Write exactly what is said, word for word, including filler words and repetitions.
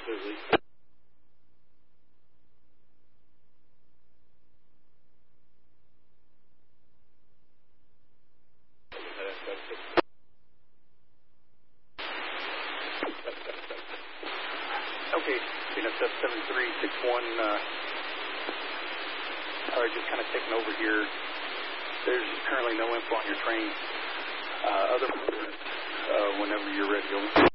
Absolutely. Okay, C N S F seven three six one, uh, sorry, just kind of taking over here. There's currently no info on your train. Uh, other, uh, whenever you're ready, over.